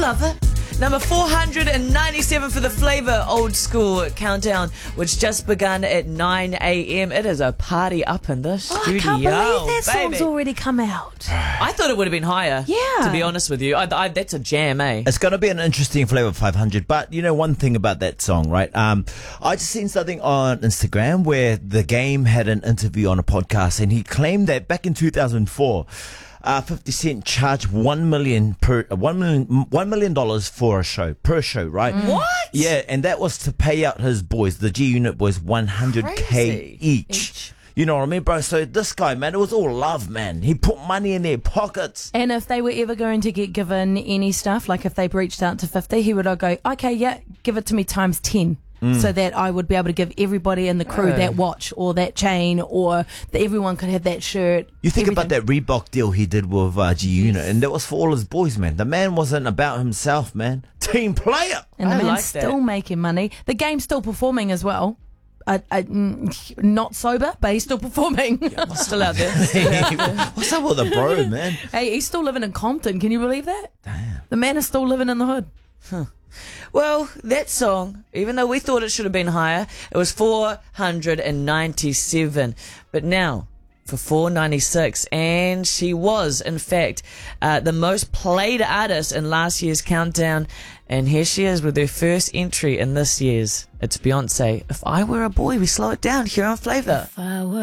love it. Number 497 for the Flavour Old School Countdown, which just begun at 9 a.m. It is a party up in the studio. I can't believe that song's baby. already come out. I thought it would have been higher. Yeah. To be honest with you. That's a jam, eh? It's going to be an interesting Flavour 500. But you know one thing about that song, right? I just seen something on Instagram where The Game had an interview on a podcast, and he claimed that back in 2004, 50 Cent charged $1 million for a show, per show, right? What? Yeah, and that was to pay out his boys, the G Unit boys, $100K Crazy. each. You know what I mean, bro? So this guy, man, it was all love, man. He put money in their pockets. And if they were ever going to get given any stuff, like if they reached out to 50, he would go, okay, yeah, give it to me times 10. So that I would be able to give everybody in the crew that watch or that chain, or that everyone could have that shirt. You think everything. about that Reebok deal he did with G Unit, and that was for all his boys, man. The man wasn't about himself, man. Team player. And the I man's like still that. making money. The game's still performing as well. Not sober, but he's still performing. Still out there. What's up with the bro, man? Hey, he's still living in Compton. Can you believe that? Damn. The man is still living in the hood. Well, that song, even though we thought it should have been higher, it was 497. But now, for 496, and she was, in fact, the most played artist in last year's countdown. And here she is with her first entry in this year's. It's Beyonce. If I Were a Boy. We slow it down here on Flavour. If I were